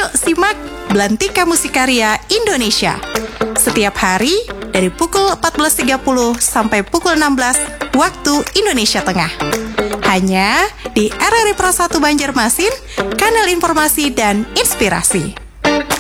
Yuk simak Belantika Musikarya Indonesia setiap hari dari pukul 14.30 sampai pukul 16 waktu Indonesia Tengah. Hanya di RRI Pro 1 Banjarmasin, kanal informasi dan inspirasi.